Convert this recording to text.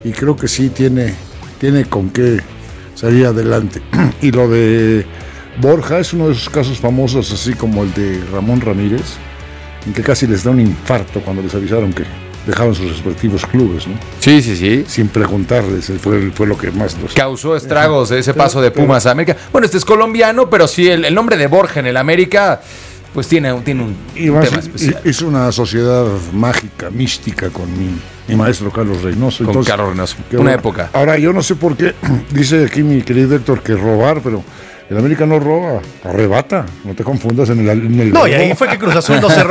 y creo que sí tiene con qué salir adelante. Y lo de Borja es uno de esos casos famosos, así como el de Ramón Ramírez, en que casi les da un infarto cuando les avisaron que dejaban sus respectivos clubes, ¿no? Sí, sí, sí. Sin preguntarles, fue lo que más los causó estragos de ese paso de Pumas a América. Bueno, este es colombiano, pero sí, el nombre de Borja en el América, pues tiene un tema especial. Es una sociedad mágica, mística, con mi maestro Carlos Reynoso. Con Carlos Reynoso, una época. Ahora, yo no sé por qué, dice aquí mi querido Héctor que robar, pero el América no roba, arrebata, no te confundas en el no, y ahí fue que Cruz Azul no cerró